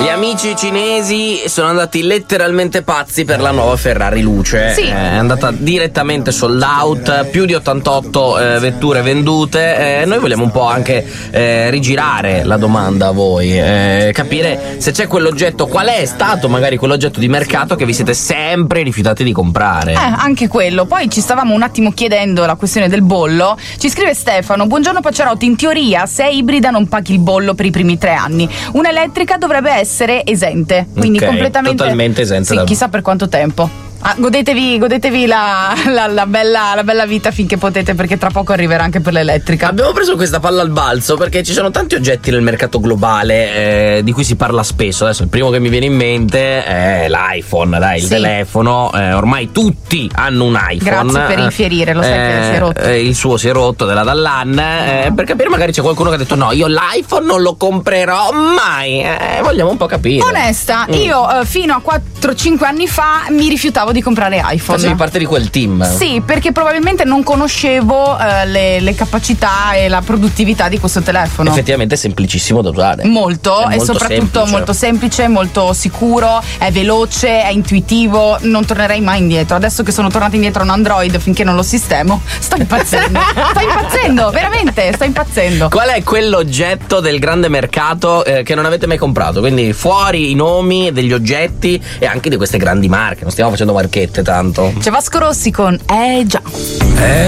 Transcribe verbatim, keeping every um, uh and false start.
Gli amici cinesi sono andati letteralmente pazzi per la nuova Ferrari Luce. Sì. È andata direttamente sold out, più di ottantotto eh, vetture vendute. Eh, noi vogliamo un po' anche eh, rigirare la domanda a voi, eh, capire se c'è quell'oggetto, qual è stato magari quell'oggetto di mercato che vi siete sempre rifiutati di comprare. Eh, anche quello. Poi ci stavamo un attimo chiedendo la questione del bollo. Ci scrive Stefano: buongiorno Pacciarotti, in teoria se è ibrida non paghi il bollo per i primi tre anni. Un'elettrica dovrebbe essere esente, quindi Ok, completamente totalmente esente Sì, da- chissà per quanto tempo. Ah, godetevi, godetevi la, la, la, bella, la bella vita finché potete, perché tra poco arriverà anche per l'elettrica. Abbiamo preso questa palla al balzo perché ci sono tanti oggetti nel mercato globale eh, di cui si parla spesso. Adesso il primo che mi viene in mente è l'iPhone, dai, il Sì. telefono. Eh, ormai tutti hanno un iPhone. Grazie per infierire, lo sai che si è rotto. Eh, il suo si è rotto della Dallan. Eh, per capire, magari c'è qualcuno che ha detto no, io l'iPhone non lo comprerò mai. Eh, vogliamo un po' capire. Onesta, Mm. io eh, fino a quattro cinque anni fa mi rifiutavo di comprare iPhone. Facevi parte di quel team. Sì, perché probabilmente non conoscevo eh, le, le capacità e la produttività di questo telefono. Effettivamente è semplicissimo da usare. Molto, È e molto soprattutto semplice. molto semplice, molto sicuro, è veloce, è intuitivo, non tornerei mai indietro. Adesso che sono tornata indietro a un Android, finché non lo sistemo, sto impazzendo. sto impazzendo, veramente, sto impazzendo. Qual è quell'oggetto del grande mercato eh, che non avete mai comprato? Quindi fuori i nomi degli oggetti e anche di queste grandi marche. Non stiamo facendo marchette tanto. C'è Vasco Rossi con Eh già. Eh